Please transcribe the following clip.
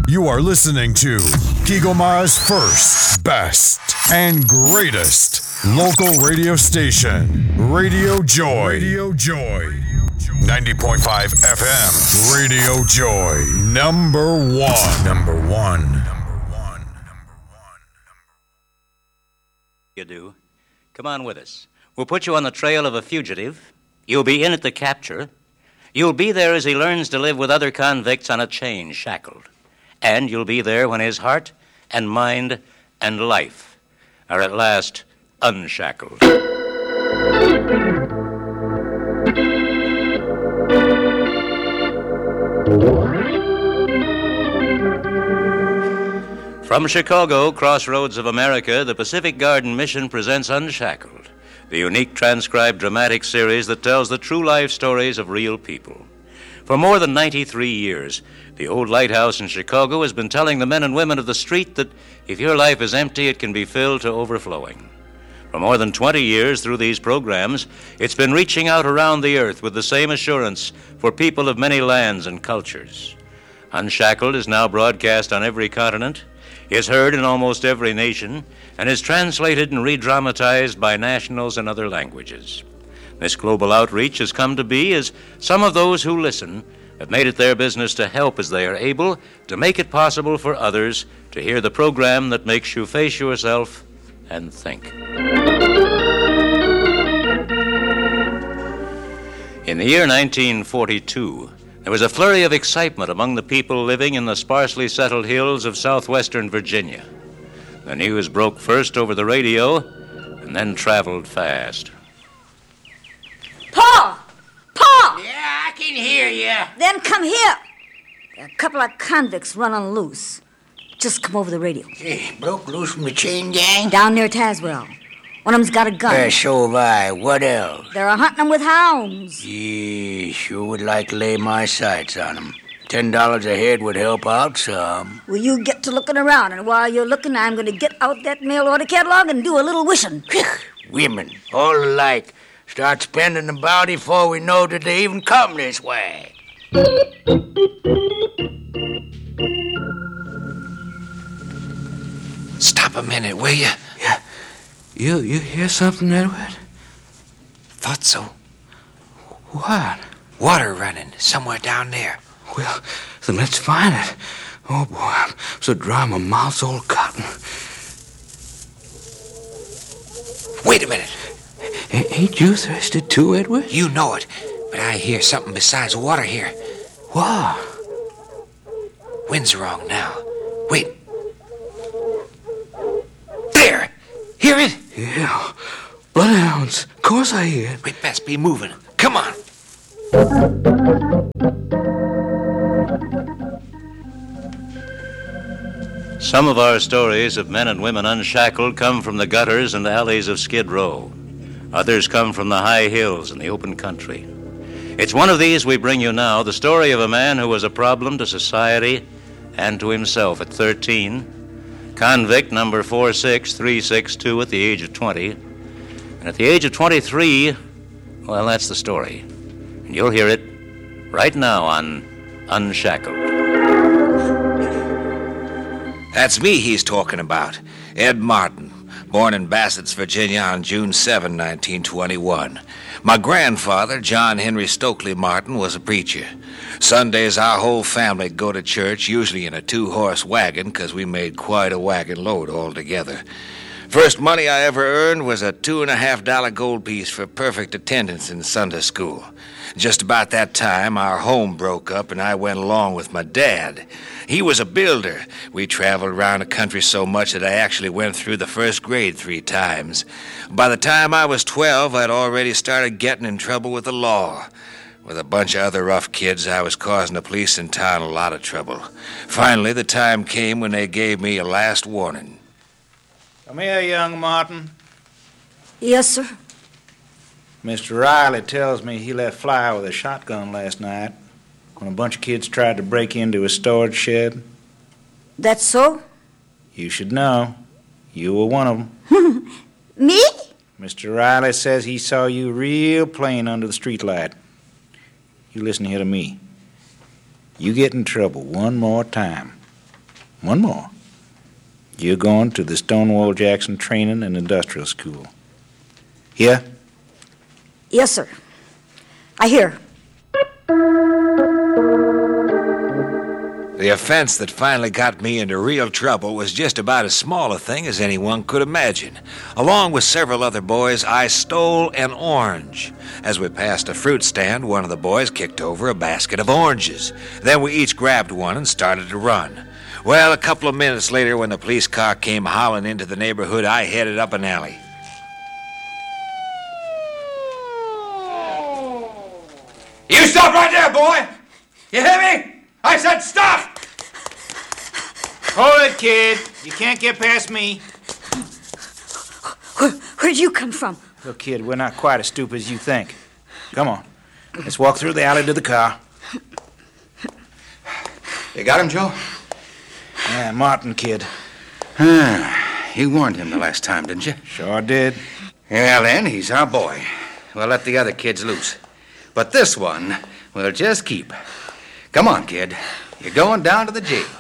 You are listening to Kigoma's first, best, and greatest local radio station, Radio Joy. Radio Joy. 90.5 FM, Radio Joy. Number one. You do. Come on with us. We'll put you on the trail of a fugitive. You'll be in at the capture. You'll be there as he learns to live with other convicts on a chain, shackled. And you'll be there when his heart and mind and life are at last unshackled. From Chicago, crossroads of America, the Pacific Garden Mission presents Unshackled, the unique transcribed dramatic series that tells the true life stories of real people. For more than 93 years, the old lighthouse in Chicago has been telling the men and women of the street that if your life is empty, it can be filled to overflowing. For more than 20 years through these programs, it's been reaching out around the earth with the same assurance for people of many lands and cultures. Unshackled is now broadcast on every continent, is heard in almost every nation, and is translated and re-dramatized by nationals in other languages. This global outreach has come to be as some of those who listen have made it their business to help as they are able to make it possible for others to hear the program that makes you face yourself and think. In the year 1942, there was a flurry of excitement among the people living in the sparsely settled hills of southwestern Virginia. The news broke first over the radio and then traveled fast. Pa! Pa! Yeah, I can hear you. Then come here. There are a couple of convicts running loose. Just come over the radio. Hey, broke loose from the chain gang? Down near Tazewell. One of them's got a gun. So have I. What else? They're hunting them with hounds. Yeah, sure would like to lay my sights on them. $10 a head would help out some. Well, you get to looking around, and while you're looking, I'm going to get out that mail order catalog and do a little wishing. Women, all alike. Start spending the bounty before we know that they even come this way. Stop a minute, will you? Yeah. You hear something, Edward? Thought so. What? Water running somewhere down there. Well, then let's find it. Oh, boy, I'm so dry my mouth's all cotton. Wait a minute. Ain't you thirsty too, Edward? You know it, but I hear something besides water here. What? Wind's wrong now. Wait. There! Hear it? Yeah. Bloodhounds. Of course I hear it. We'd best be moving. Come on. Some of our stories of men and women unshackled come from the gutters and alleys of Skid Row. Others come from the high hills and the open country. It's one of these we bring you now, the story of a man who was a problem to society and to himself at 13, convict number 46362 at the age of 20, and at the age of 23, well, that's the story. And you'll hear it right now on Unshackled. That's me he's talking about. Ed Martin, born in Bassett's, Virginia on June 7, 1921. My grandfather, John Henry Stokely Martin, was a preacher. Sundays, our whole family go to church, usually in a 2-horse wagon, 'cause we made quite a wagon load altogether. First money I ever earned was a $2.50 gold piece for perfect attendance in Sunday school. Just about that time, our home broke up, and I went along with my dad. He was a builder. We traveled around the country so much that I actually went through the first grade 3 times. By the time I was 12, I'd already started getting in trouble with the law. With a bunch of other rough kids, I was causing the police in town a lot of trouble. Finally, the time came when they gave me a last warning. Come here, young Martin. Yes, sir. Mr. Riley tells me he let fly with a shotgun last night when a bunch of kids tried to break into his storage shed. That's so? You should know. You were one of them. Me? Mr. Riley says he saw you real plain under the streetlight. You listen here to me. You get in trouble one more time, One more. You're going to the Stonewall Jackson Training and Industrial School. Yeah? Yes, sir. I hear. The offense that finally got me into real trouble was just about as small a thing as anyone could imagine. Along with several other boys, I stole an orange. As we passed a fruit stand, one of the boys kicked over a basket of oranges. Then we each grabbed one and started to run. Well, a couple of minutes later, when the police car came howling into the neighborhood, I headed up an alley. You stop right there, boy! You hear me? I said stop! Hold it, kid. You can't get past me. Where'd you come from? Look, kid, we're not quite as stupid as you think. Come on. Let's walk through the alley to the car. You got him, Joe? Yeah, Martin, kid. You warned him the last time, didn't you? Sure did. Yeah, then, he's our boy. We'll let the other kids loose. But this one, we'll just keep. Come on, kid. You're going down to the jail.